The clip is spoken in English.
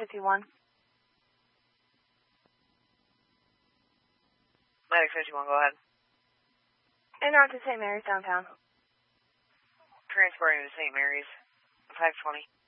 51. Medic 51, go ahead. En route to St. Mary's downtown. Transporting to St. Mary's, 520.